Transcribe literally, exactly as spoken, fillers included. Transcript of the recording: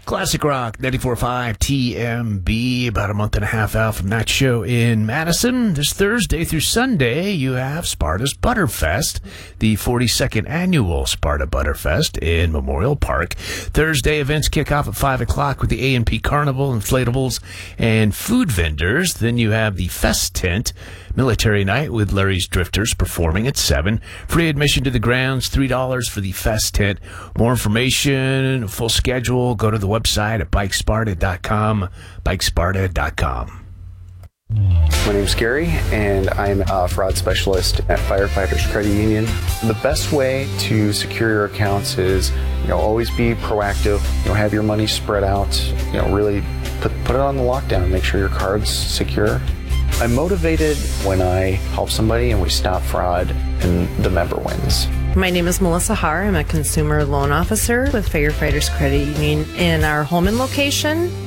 Classic Rock, ninety-four point five T M B, about a month and a half out from that show in Madison. This Thursday through Sunday, you have Sparta's Butterfest, the forty-second annual Sparta Butterfest in Memorial Park. Thursday, events kick off at five o'clock with the A and P Carnival, inflatables, and food vendors. Then you have the Fest Tent, Military Night with Larry's Drifters performing at seven. Free admission to the grounds, three dollars for the Fest Tent. More information, full schedule, go to the website at bike sparta dot com, bike sparta dot com. My name's Gary, and I'm a fraud specialist at Firefighters Credit Union. The best way to secure your accounts is, you know, always be proactive. You know, have your money spread out. You know, really put put it on the lockdown. Make sure your card's secure. I'm motivated when I help somebody and we stop fraud and the member wins. My name is Melissa Haar. I'm a consumer loan officer with Firefighters Credit Union in our Holman location.